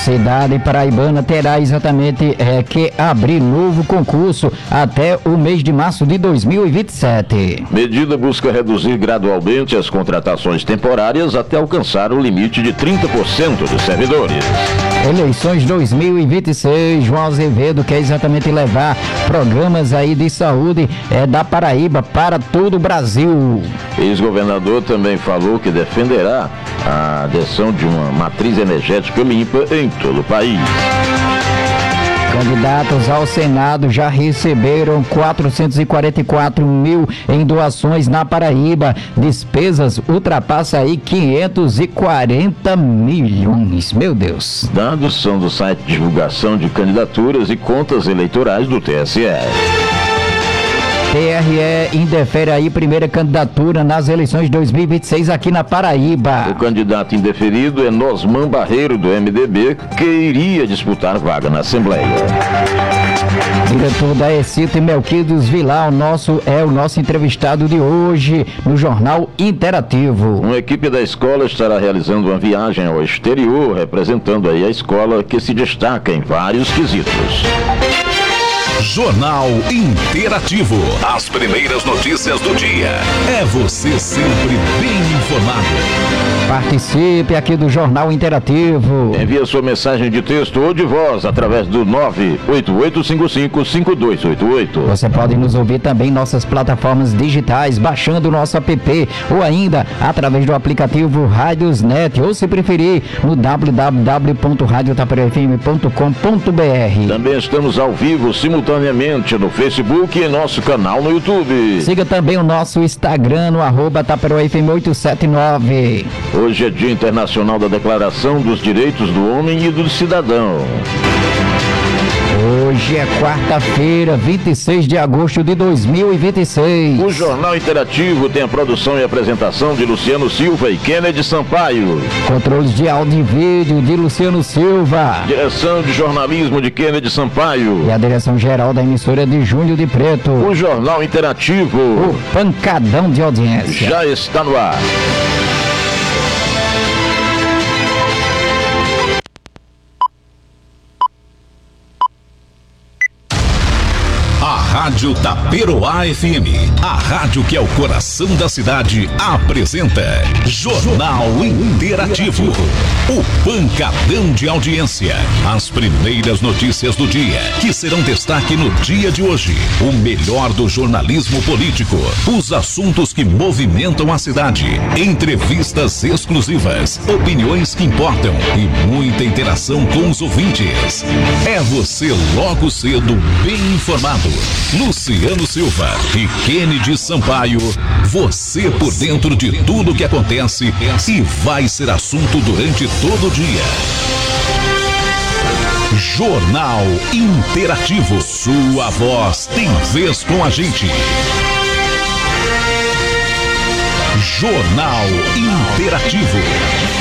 Cidade paraibana terá exatamente que abrir novo concurso até o mês de março de 2027. Medida busca reduzir gradualmente as contratações temporárias até alcançar o limite de 30% de servidores. Eleições 2026, João Azevedo quer exatamente levar programas aí de saúde da Paraíba para todo o Brasil. Ex-governador também falou que defenderá a adoção de uma matriz energética limpa em todo o país. Candidatos ao Senado já receberam 444 mil em doações na Paraíba. Despesas ultrapassa aí 540 milhões. Meu Deus. Dados são do site de divulgação de candidaturas e contas eleitorais do TSE. TRE indefere aí primeira candidatura nas eleições 2026 aqui na Paraíba. O candidato indeferido é Nosman Barreiro, do MDB, que iria disputar vaga na Assembleia. Diretor da ECIT, Melquides Vilar, o nosso entrevistado de hoje no Jornal Interativo. Uma equipe da escola estará realizando uma viagem ao exterior, representando aí a escola, que se destaca em vários quesitos. Jornal Interativo. As primeiras notícias do dia. É você sempre bem informado. Participe aqui do Jornal Interativo. Envie sua mensagem de texto ou de voz através do 988555288. Você pode nos ouvir também em nossas plataformas digitais, baixando o nosso app, ou ainda através do aplicativo Radiosnet, ou se preferir, no www.radiotaperoafm.com.br. Também estamos ao vivo, simultaneamente no Facebook e em nosso canal no YouTube. Siga também o nosso Instagram no @taperoafm879. Hoje é Dia Internacional da Declaração dos Direitos do Homem e do Cidadão. Hoje é quarta-feira, 26 de agosto de 2026. O Jornal Interativo tem a produção e apresentação de Luciano Silva e Kennedy Sampaio. Controles de áudio e vídeo de Luciano Silva. Direção de jornalismo de Kennedy Sampaio. E a direção geral da emissora de Júnior de Preto. O Jornal Interativo. O pancadão de audiência. Já está no ar. Rádio Taperoá FM, a rádio que é o coração da cidade, apresenta Jornal Interativo, o pancadão de audiência, as primeiras notícias do dia, que serão destaque no dia de hoje, o melhor do jornalismo político, os assuntos que movimentam a cidade, entrevistas exclusivas, opiniões que importam e muita interação com os ouvintes. É você logo cedo bem informado. Luciano Silva e Kennedy Sampaio, você por dentro de tudo que acontece e vai ser assunto durante todo o dia. Jornal Interativo, sua voz tem vez com a gente. Jornal Interativo.